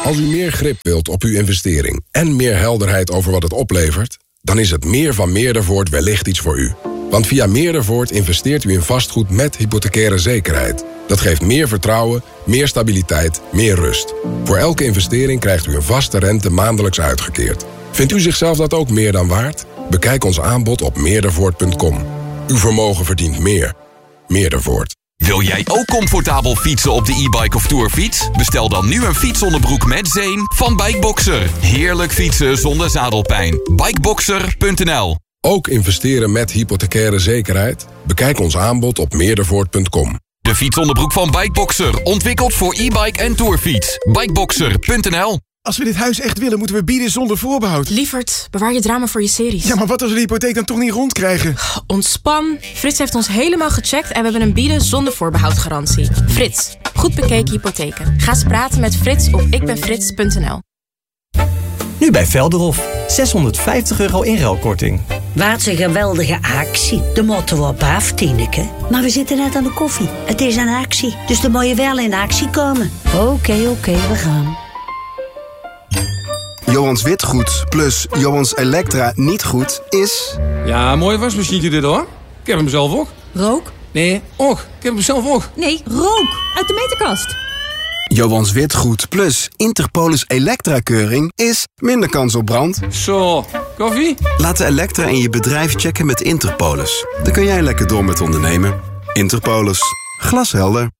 Als u meer grip wilt op uw investering en meer helderheid over wat het oplevert, dan is het meer van Meerdervoort wellicht iets voor u. Want via Meerdervoort investeert u in vastgoed met hypothecaire zekerheid. Dat geeft meer vertrouwen, meer stabiliteit, meer rust. Voor elke investering krijgt u een vaste rente maandelijks uitgekeerd. Vindt u zichzelf dat ook meer dan waard? Bekijk ons aanbod op meerdervoort.com. Uw vermogen verdient meer. Meerdervoort. Wil jij ook comfortabel fietsen op de e-bike of tourfiets? Bestel dan nu een fietsonderbroek met zeem van Bikeboxer. Heerlijk fietsen zonder zadelpijn. Bikeboxer.nl. Ook investeren met hypothecaire zekerheid? Bekijk ons aanbod op meerdervoort.com. De fietsonderbroek van Bikeboxer. Ontwikkeld voor e-bike en tourfiets. Bikeboxer.nl. Als we dit huis echt willen, moeten we bieden zonder voorbehoud. Lievert, bewaar je drama voor je series. Ja, maar wat als we de hypotheek dan toch niet rondkrijgen? Ontspan. Frits heeft ons helemaal gecheckt en we hebben een bieden zonder voorbehoud garantie. Frits, goed bekeken hypotheken. Ga eens praten met Frits op ikbenfrits.nl. Nu bij Velderhof. €650 inruilkorting. Wat een geweldige actie. De motto op af, Tineke. Maar we zitten net aan de koffie. Het is een actie, dus dan moet je wel in actie komen. Oké, we gaan. Johans Witgoed plus Johans Elektra niet goed is... Ja, mooi wasmachientje dit hoor. Ik heb hem zelf ook. Rook? Nee, och. Ik heb hem zelf ook. Nee, rook. Uit de meterkast. Johans Witgoed plus Interpolis Elektra-keuring is minder kans op brand. Zo, koffie? Laat de Elektra in je bedrijf checken met Interpolis. Dan kun jij lekker door met ondernemen. Interpolis. Glashelder.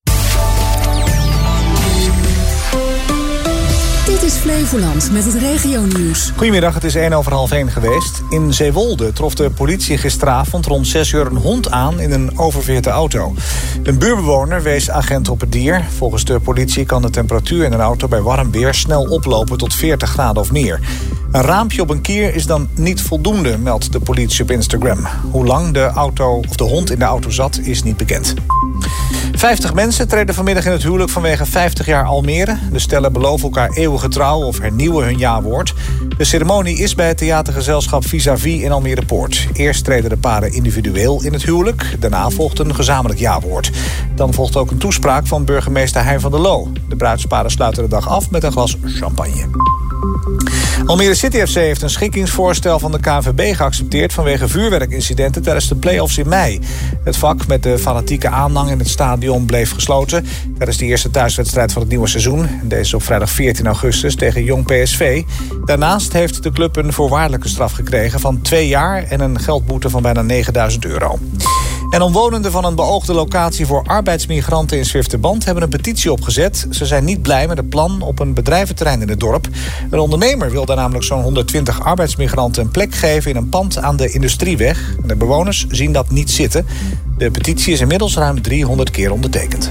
Dit is Flevoland met het regionieuws. Goedemiddag, het is 1:30 geweest. In Zeewolde trof de politie gisteravond rond 6 uur een hond aan in een oververhitte auto. Een buurbewoner wees agent op het dier. Volgens de politie kan de temperatuur in een auto bij warm weer snel oplopen tot 40 graden of meer. Een raampje op een kier is dan niet voldoende, meldt de politie op Instagram. Hoe lang de hond in de auto zat, is niet bekend. 50 mensen treden vanmiddag in het huwelijk vanwege 50 jaar Almere. De stellen beloven elkaar eeuwige trouw of hernieuwen hun jawoord. De ceremonie is bij het theatergezelschap Vis-à-Vis in Almere Poort. Eerst treden de paren individueel in het huwelijk. Daarna volgt een gezamenlijk jawoord. Dan volgt ook een toespraak van burgemeester Hein van der Loo. De bruidsparen sluiten de dag af met een glas champagne. Almere City FC heeft een schikkingsvoorstel van de KNVB geaccepteerd vanwege vuurwerkincidenten tijdens de play-offs in mei. Het vak met de fanatieke aanhang in het stadion bleef gesloten tijdens de eerste thuiswedstrijd van het nieuwe seizoen. Deze op vrijdag 14 augustus tegen Jong PSV. Daarnaast heeft de club een voorwaardelijke straf gekregen van 2 jaar en een geldboete van bijna €9.000. En omwonenden van een beoogde locatie voor arbeidsmigranten in Zwifterband hebben een petitie opgezet. Ze zijn niet blij met het plan op een bedrijventerrein in het dorp. Een ondernemer wil daar namelijk zo'n 120 arbeidsmigranten een plek geven in een pand aan de Industrieweg. De bewoners zien dat niet zitten. De petitie is inmiddels ruim 300 keer ondertekend.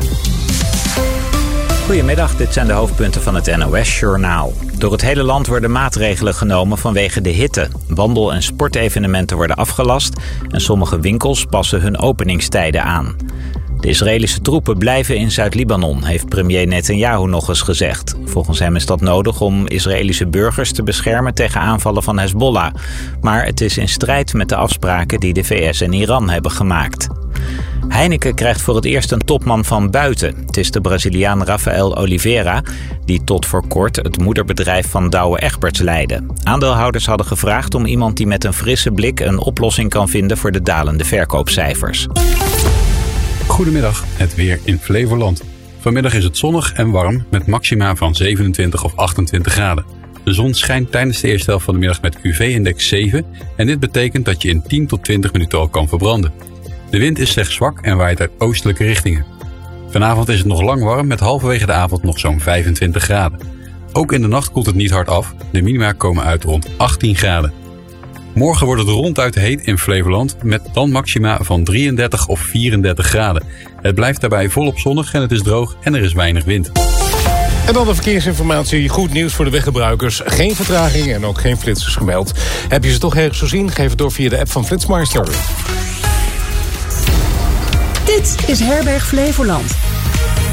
Goedemiddag, dit zijn de hoofdpunten van het NOS-journaal. Door het hele land worden maatregelen genomen vanwege de hitte. Wandel- en sportevenementen worden afgelast en sommige winkels passen hun openingstijden aan. De Israëlische troepen blijven in Zuid-Libanon, heeft premier Netanyahu nog eens gezegd. Volgens hem is dat nodig om Israëlische burgers te beschermen tegen aanvallen van Hezbollah. Maar het is in strijd met de afspraken die de VS en Iran hebben gemaakt. Heineken krijgt voor het eerst een topman van buiten. Het is de Braziliaan Rafael Oliveira, die tot voor kort het moederbedrijf van Douwe Egberts leidde. Aandeelhouders hadden gevraagd om iemand die met een frisse blik een oplossing kan vinden voor de dalende verkoopcijfers. Goedemiddag, het weer in Flevoland. Vanmiddag is het zonnig en warm met maxima van 27 of 28 graden. De zon schijnt tijdens de eerste helft van de middag met UV-index 7 en dit betekent dat je in 10 tot 20 minuten al kan verbranden. De wind is slechts zwak en waait uit oostelijke richtingen. Vanavond is het nog lang warm met halverwege de avond nog zo'n 25 graden. Ook in de nacht koelt het niet hard af. De minima komen uit rond 18 graden. Morgen wordt het ronduit heet in Flevoland met dan maxima van 33 of 34 graden. Het blijft daarbij volop zonnig en het is droog en er is weinig wind. En dan de verkeersinformatie. Goed nieuws voor de weggebruikers. Geen vertraging en ook geen flitsers gemeld. Heb je ze toch ergens gezien? Geef het door via de app van Flitsmeister. Dit is Herberg Flevoland.